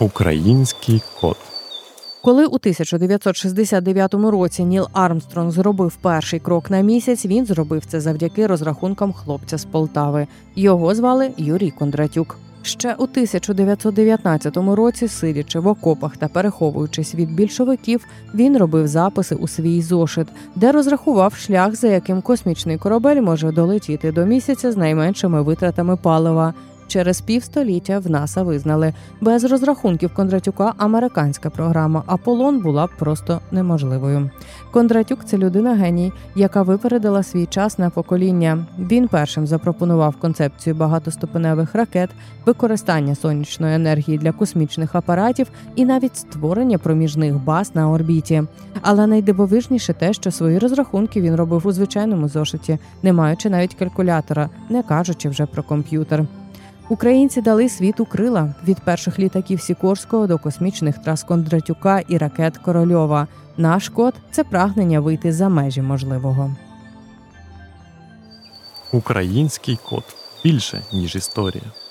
Український кот. Коли у 1969 році Ніл Армстронг зробив перший крок на місяць, він зробив це завдяки розрахункам хлопця з Полтави. Його звали Юрій Кондратюк. Ще у 1919 році, сидячи в окопах та переховуючись від більшовиків, він робив записи у свій зошит, де розрахував шлях, за яким космічний корабель може долетіти до місяця з найменшими витратами палива. Через півстоліття в НАСА визнали, без розрахунків Кондратюка американська програма «Аполлон» була б просто неможливою. Кондратюк – це людина-геній, яка випередила свій час на покоління. Він першим запропонував концепцію багатоступеневих ракет, використання сонячної енергії для космічних апаратів і навіть створення проміжних баз на орбіті. Але найдивовижніше те, що свої розрахунки він робив у звичайному зошиті, не маючи навіть калькулятора, не кажучи вже про комп'ютер. Українці дали світу крила – від перших літаків Сікорського до космічних трас Кондратюка і ракет Корольова. Наш код – це прагнення вийти за межі можливого. Український кот. Більше, ніж історія.